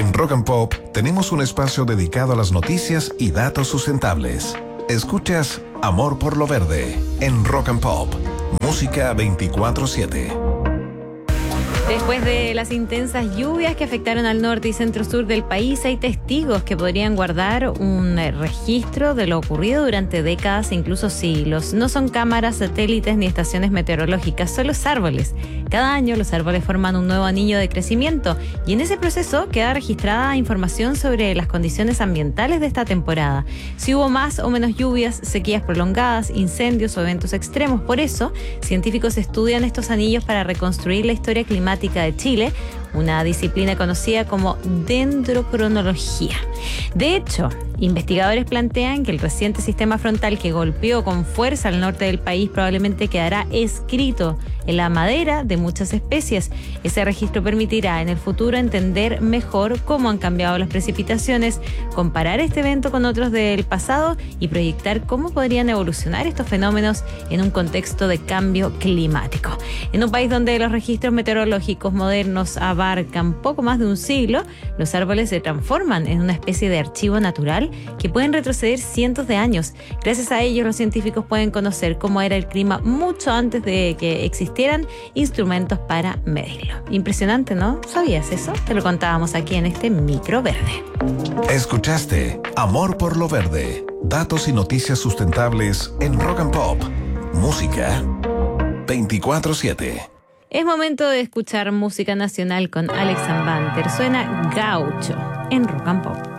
En Rock and Pop tenemos un espacio dedicado a las noticias y datos sustentables. Escuchas Amor por lo Verde en Rock and Pop. Música 24/7. Después de las intensas lluvias que afectaron al norte y centro-sur del país, hay testigos que podrían guardar un registro de lo ocurrido durante décadas e incluso siglos. No son cámaras, satélites ni estaciones meteorológicas, son los árboles. Cada año los árboles forman un nuevo anillo de crecimiento y en ese proceso queda registrada información sobre las condiciones ambientales de esta temporada. Si hubo más o menos lluvias, sequías prolongadas, incendios o eventos extremos. Por eso, científicos estudian estos anillos para reconstruir la historia climática de Chile, una disciplina conocida como dendrocronología. De hecho, investigadores plantean que el reciente sistema frontal que golpeó con fuerza al norte del país probablemente quedará escrito en la madera de muchas especies. Ese registro permitirá en el futuro entender mejor cómo han cambiado las precipitaciones, comparar este evento con otros del pasado y proyectar cómo podrían evolucionar estos fenómenos en un contexto de cambio climático. En un país donde los registros meteorológicos modernos abarcan poco más de un siglo, los árboles se transforman en una especie de archivo natural que pueden retroceder cientos de años. Gracias a ellos, los científicos pueden conocer cómo era el clima mucho antes de que existieran instrumentos para medirlo. Impresionante, ¿no? ¿Sabías eso? Te lo contábamos aquí en este Micro Verde. Escuchaste Amor por lo Verde. Datos y noticias sustentables en Rock and Pop. Música 24/7. Es momento de escuchar música nacional con Alex Banter. Suena Gaucho en Rock and Pop.